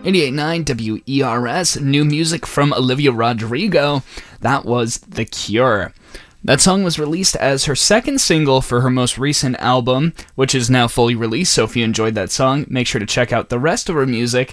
88.9 WERS, new music from Olivia Rodrigo. That was The Cure. That song was released as her second single for her most recent album, which is now fully released, so if you enjoyed that song, make sure to check out the rest of her music